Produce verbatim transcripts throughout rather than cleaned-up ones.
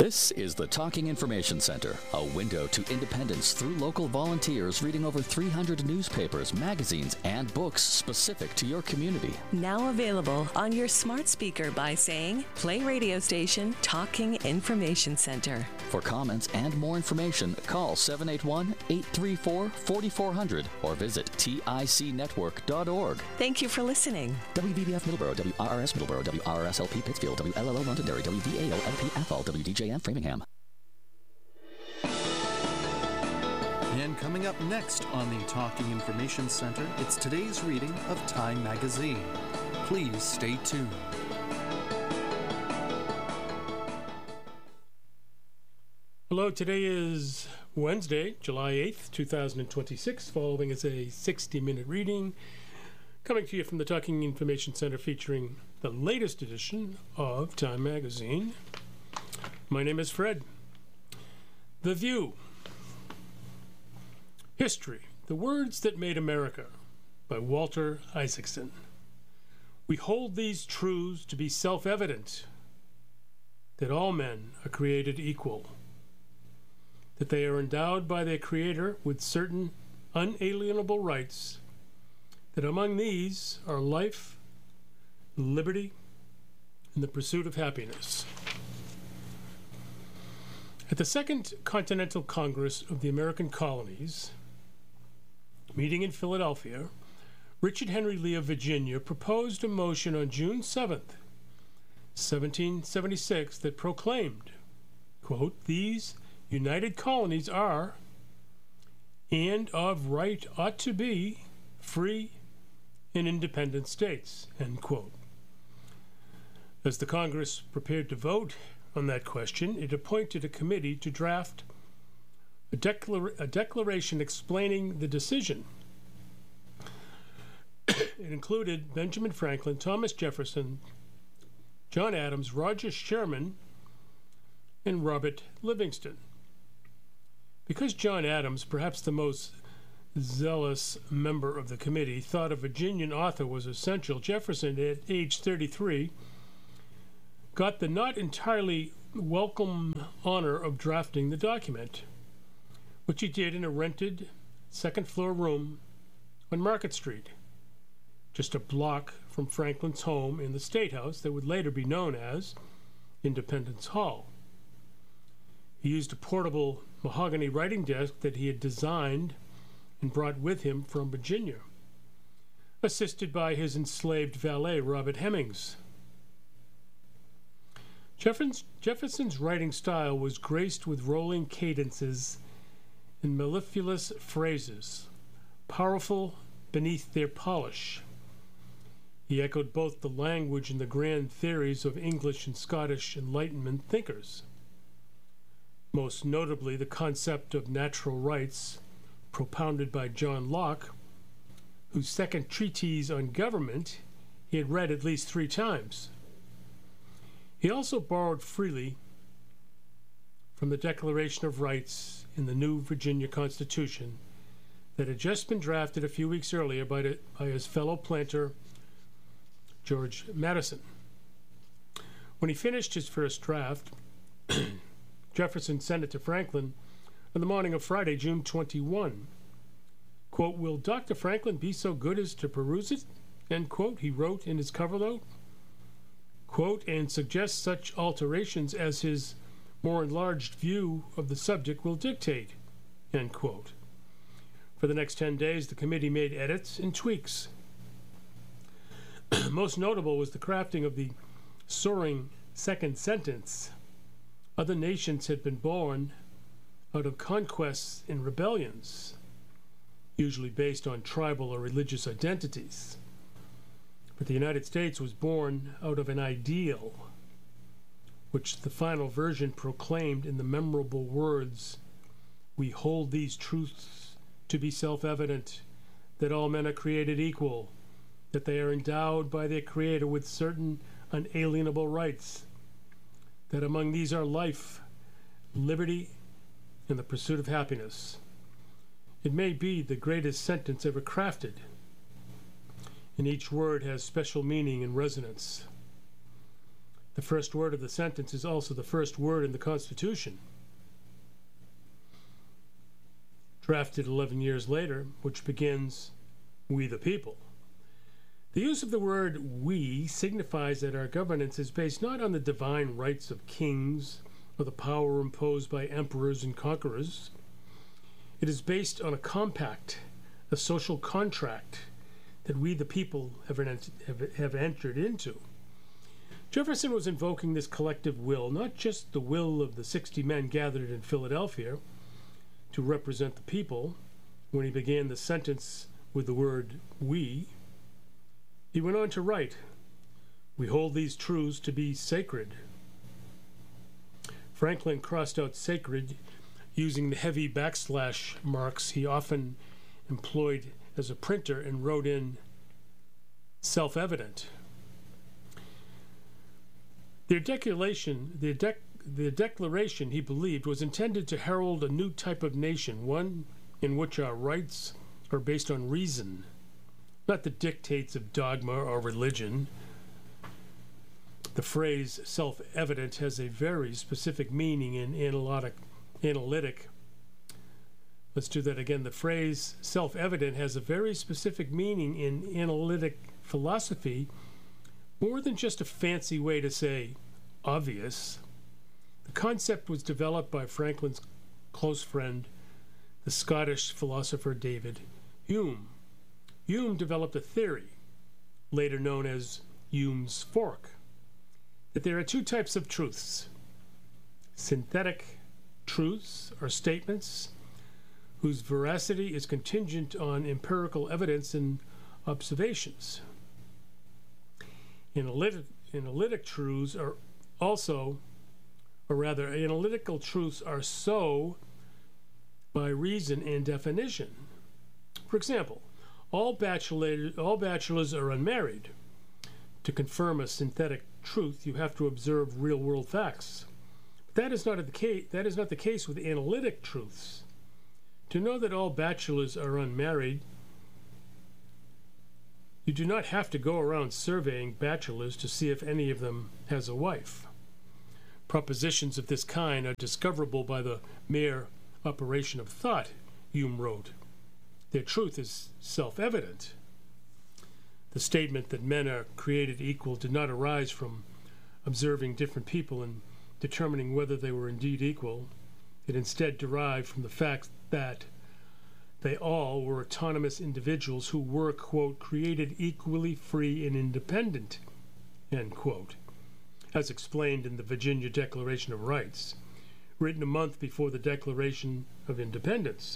This is the Talking Information Center, a window to independence through local volunteers reading over three hundred newspapers, magazines, and books specific to your community. Now available on your smart speaker by saying, play radio station Talking Information Center. For comments and more information, call seven eight one, eight three four, four four zero zero or visit tic network dot org. Thank you for listening. W V B F Middleborough, W R R S Middleborough, W R R S L P Pittsfield, W L L O Londonderry, W V A O L P F L, W D J M Framingham. And coming up next on the Talking Information Center, it's today's reading of Time Magazine. Please stay tuned. Hello, today is Wednesday, July eighth, two thousand twenty-six. Following is a sixty-minute reading coming to you from the Talking Information Center, featuring the latest edition of Time Magazine. My name is Fred. The View. History, The Words That Made America, by Walter Isaacson. We hold these truths to be self-evident, that all men are created equal, that they are endowed by their Creator with certain unalienable rights, that among these are life, liberty, and the pursuit of happiness. At the Second Continental Congress of the American Colonies, meeting in Philadelphia, Richard Henry Lee of Virginia proposed a motion on June seventh, seventeen seventy-six, that proclaimed, quote, "These United Colonies are, and of right ought to be, free and independent states," end quote. As the Congress prepared to vote on that question, it appointed a committee to draft a, declar- a declaration explaining the decision. It included Benjamin Franklin, Thomas Jefferson, John Adams, Roger Sherman, and Robert Livingston. Because John Adams, perhaps the most zealous member of the committee, thought a Virginian author was essential, Jefferson, at age thirty-three, got the not entirely welcome honor of drafting the document, which he did in a rented second-floor room on Market Street, just a block from Franklin's home in the State House that would later be known as Independence Hall. He used a portable mahogany writing desk that he had designed and brought with him from Virginia, assisted by his enslaved valet, Robert Hemings. Jefferson's, Jefferson's writing style was graced with rolling cadences and mellifluous phrases, powerful beneath their polish. He echoed both the language and the grand theories of English and Scottish Enlightenment thinkers, most notably the concept of natural rights propounded by John Locke, whose second treatise on government he had read at least three times. He also borrowed freely from the Declaration of Rights in the new Virginia Constitution that had just been drafted a few weeks earlier by, the, by his fellow planter, George Madison. When he finished his first draft, Jefferson sent it to Franklin on the morning of Friday, June twenty-first. Quote, "Will Doctor Franklin be so good as to peruse it?" End quote, he wrote in his cover note. Quote, "And suggest such alterations as his more enlarged view of the subject will dictate." End quote. For the next ten days, the committee made edits and tweaks. Most notable was the crafting of the soaring second sentence. Other nations had been born out of conquests and rebellions, usually based on tribal or religious identities. But the United States was born out of an ideal, which the final version proclaimed in the memorable words, "We hold these truths to be self-evident, that all men are created equal, that they are endowed by their Creator with certain unalienable rights, that among these are life, liberty, and the pursuit of happiness." It may be the greatest sentence ever crafted, and each word has special meaning and resonance. The first word of the sentence is also the first word in the Constitution, drafted eleven years later, which begins, "We the people." The use of the word "we" signifies that our governance is based not on the divine rights of kings or the power imposed by emperors and conquerors. It is based on a compact, a social contract that we the people have, have, have entered into. Jefferson was invoking this collective will, not just the will of the sixty men gathered in Philadelphia to represent the people, when he began the sentence with the word "we." He went on to write, "We hold these truths to be sacred." Franklin crossed out "sacred" using the heavy backslash marks he often employed as a printer and wrote in "self-evident." Their declaration, the, dec the declaration, he believed, was intended to herald a new type of nation, one in which our rights are based on reason, not the dictates of dogma or religion. The phrase self-evident has a very specific meaning in analytic, analytic. Let's do that again. The phrase self-evident has a very specific meaning in analytic philosophy, more than just a fancy way to say obvious. The concept was developed by Franklin's close friend, the Scottish philosopher David Hume. Hume developed a theory, later known as Hume's fork, that there are two types of truths. Synthetic truths are statements whose veracity is contingent on empirical evidence and observations. Analytic, analytic truths are also, or rather, analytical truths are so by reason and definition. For example, all bachelors, all bachelors are unmarried. To confirm a synthetic truth, you have to observe real-world facts. But that is not the case. That is not the case with analytic truths. To know that all bachelors are unmarried, you do not have to go around surveying bachelors to see if any of them has a wife. Propositions of this kind are discoverable by the mere operation of thought, Hume wrote. Their truth is self-evident. The statement that men are created equal did not arise from observing different people and determining whether they were indeed equal. It instead derived from the fact that they all were autonomous individuals who were, quote, created equally free and independent, end quote, as explained in the Virginia Declaration of Rights, written a month before the Declaration of Independence.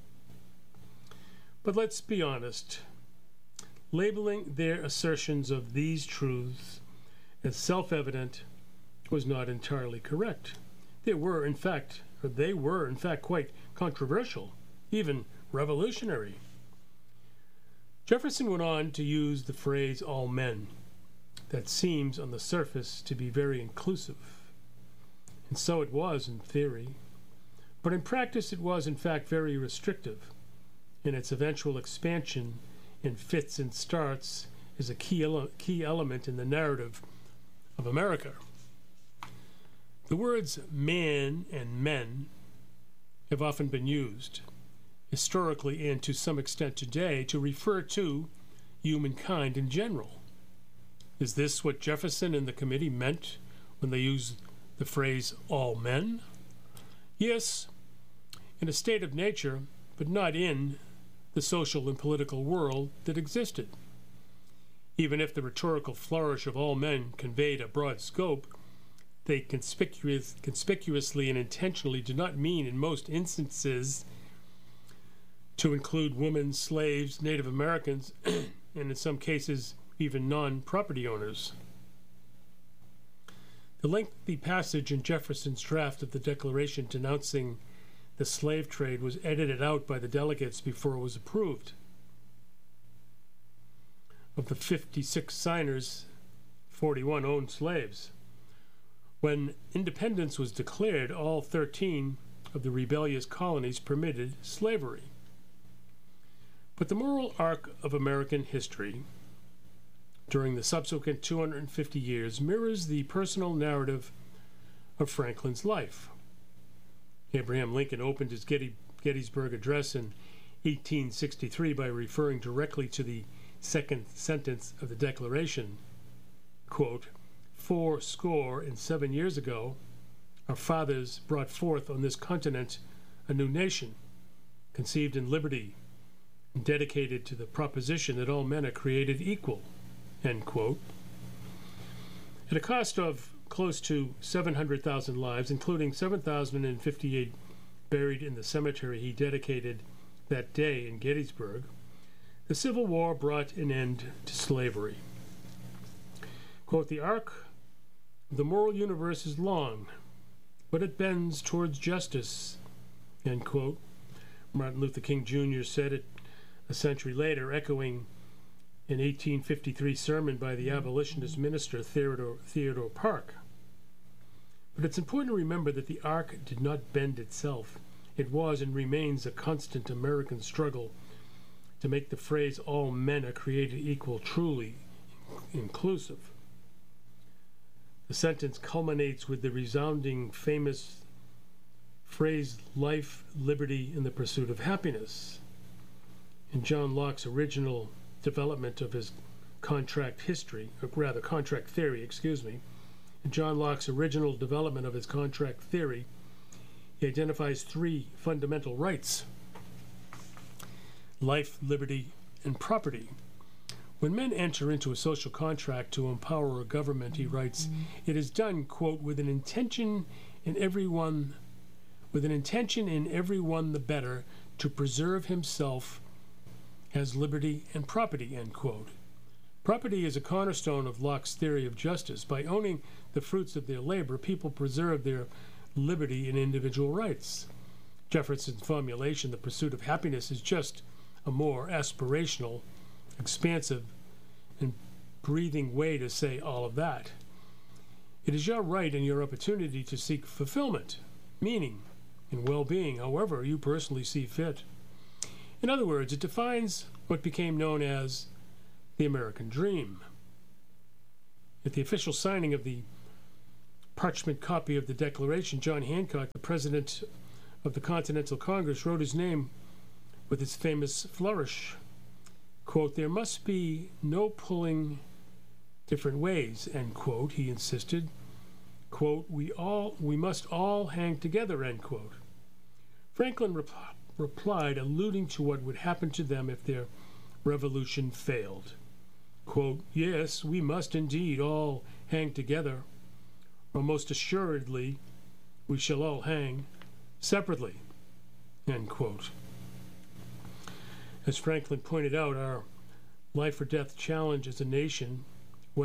But let's be honest. Labeling their assertions of these truths as self-evident was not entirely correct. They were, in fact, or they were, in fact, quite controversial, even revolutionary. Jefferson went on to use the phrase "all men." That seems, on the surface, to be very inclusive. And so it was in theory. But in practice it was, in fact, very restrictive. And its eventual expansion in fits and starts is a key, ele key element in the narrative of America. The words man and men have often been used, historically and to some extent today, to refer to humankind in general. Is this what Jefferson and the committee meant when they used the phrase "all men"? Yes, in a state of nature, but not in the social and political world that existed. Even if the rhetorical flourish of "all men" conveyed a broad scope, they conspicuous, conspicuously and intentionally do not mean, in most instances, to include women, slaves, Native Americans, and in some cases, even non-property owners. The lengthy passage in Jefferson's draft of the Declaration denouncing the slave trade was edited out by the delegates before it was approved. Of the fifty-six signers, forty-one owned slaves. When independence was declared, all thirteen of the rebellious colonies permitted slavery. But the moral arc of American history during the subsequent two hundred fifty years mirrors the personal narrative of Franklin's life. Abraham Lincoln opened his Getty, Gettysburg Address in eighteen sixty-three by referring directly to the second sentence of the Declaration, quote, "Four score and seven years ago, our fathers brought forth on this continent a new nation, conceived in liberty, and dedicated to the proposition that all men are created equal," end quote. At a cost of close to seven hundred thousand lives, including seven thousand fifty-eight buried in the cemetery he dedicated that day in Gettysburg, the Civil War brought an end to slavery. Quote, "The arc of the moral universe is long, but it bends towards justice," end quote. Martin Luther King Junior said it a century later, echoing an eighteen fifty-three sermon by the abolitionist minister Theodore, Theodore Park. But it's important to remember that the arc did not bend itself. It was and remains a constant American struggle to make the phrase "all men are created equal" truly inclusive. The sentence culminates with the resounding, famous phrase, "life, liberty, and the pursuit of happiness." In John Locke's original development of his contract history, or rather contract theory, excuse me, in John Locke's original development of his contract theory, he identifies three fundamental rights: life, liberty, and property. When men enter into a social contract to empower a government, he writes, it is done, quote, with an intention in everyone, with an intention in everyone the better to preserve himself as liberty and property, end quote. Property is a cornerstone of Locke's theory of justice. By owning the fruits of their labor, people preserve their liberty and individual rights. Jefferson's formulation, the pursuit of happiness, is just a more aspirational, expansive, and breathing way to say all of that. It is your right and your opportunity to seek fulfillment, meaning, and well-being, however you personally see fit. In other words, it defines what became known as the American dream. At the official signing of the parchment copy of the Declaration, John Hancock, the president of the Continental Congress, wrote his name with his famous flourish. Quote, "There must be no pulling different ways," end quote, he insisted. Quote, we all we must all hang together, end quote. Franklin rep- replied, alluding to what would happen to them if their revolution failed. Quote, "Yes, we must indeed all hang together, or most assuredly we shall all hang separately," end quote. As Franklin pointed out, our life or death challenge as a nation